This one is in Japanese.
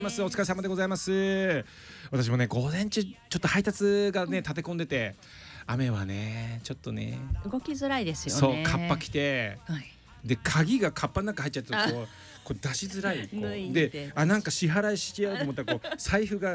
お疲れ様でございます。私もね午前中ちょっと配達がね立て込んでて、雨はねちょっとね動きづらいですよね。 そうカッパ着て、 はい、 で鍵がカッパの中入っちゃってこう出しづらい脱いででなんか支払いしちゃうと思ったら財布が